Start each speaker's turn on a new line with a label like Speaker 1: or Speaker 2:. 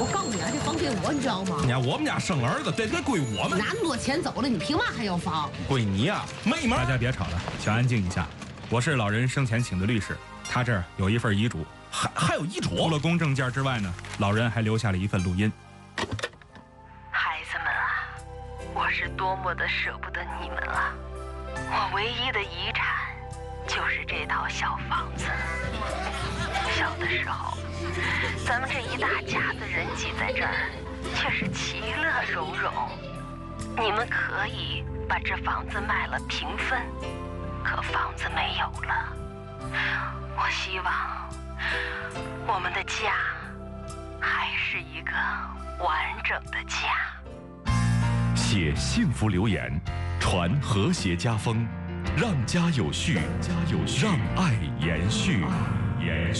Speaker 1: 我告诉你啊，这房归我，你知道吗？
Speaker 2: 你看我们家生儿子，这归我们。
Speaker 1: 那么多钱走了，你凭嘛还要房？
Speaker 2: 归你呀，没门！
Speaker 3: 大家别吵了，请安静一下。我是老人生前请的律师，他这儿有一份遗嘱，
Speaker 2: 还有遗嘱？
Speaker 3: 除了公证件之外呢，老人还留下了一份录音。
Speaker 4: 孩子们啊，我是多么的舍不得你们啊！我唯一的遗产就是这套小房子。小的时候，咱们这一大家子人挤在这儿，却是其乐融融。你们可以把这房子卖了平分，可房子没有了。我希望我们的家还是一个完整的家。
Speaker 5: 写幸福留言，传和谐家风，让家有序，让爱延续。